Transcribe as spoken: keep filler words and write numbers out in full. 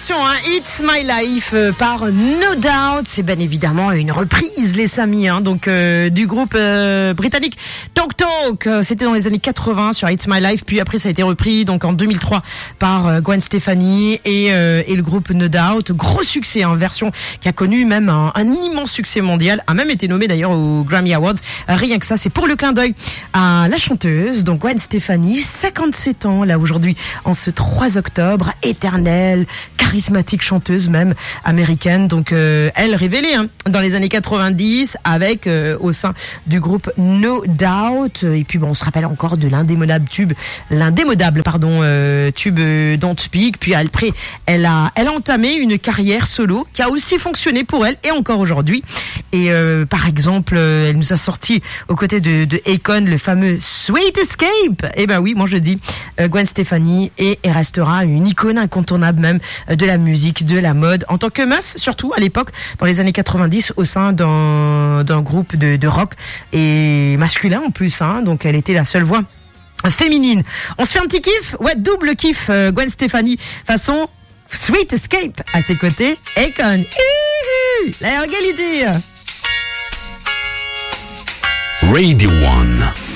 version, hein, It's My Life euh, par No Doubt. C'est bien évidemment une reprise, les amis, hein, donc euh, du groupe euh, britannique Talk Talk. Euh, C'était dans les années quatre-vingts sur It's My Life. Puis après, ça a été repris donc en deux mille trois par euh, Gwen Stefani et, euh, et le groupe No Doubt. Gros succès, hein, version qui a connu même un, un immense succès mondial. A même été nommé d'ailleurs aux Grammy Awards. Euh, rien que ça, c'est pour le clin d'œil à la chanteuse, donc Gwen Stefani, cinquante-sept ans là aujourd'hui, en ce trois octobre, éternelle, charismatique chanteuse même américaine. Donc euh, elle révélée hein, dans les années quatre-vingt-dix avec euh, au sein du groupe No Doubt. Et puis bon, on se rappelle encore de l'indémodable tube, l'indémodable pardon euh, tube euh, Don't Speak. Puis après, elle a elle a entamé une carrière solo qui a aussi fonctionné pour elle et encore aujourd'hui. Et euh, par exemple, euh, elle nous a sorti aux côtés de, de Akon le fameux Sweet Escape. Et ben oui, moi je dis euh, Gwen Stefani et elle restera une icône incontournable même euh, de la musique, de la mode en tant que meuf, surtout à l'époque dans les années quatre-vingt-dix au sein d'un d'un groupe de, de rock et masculin en plus. Hein, donc elle était la seule voix féminine. On se fait un petit kiff, ouais, double kiff. euh, Gwen Stefani façon Sweet Escape à ses côtés. Akon, Hihi, la égalité. Radio One.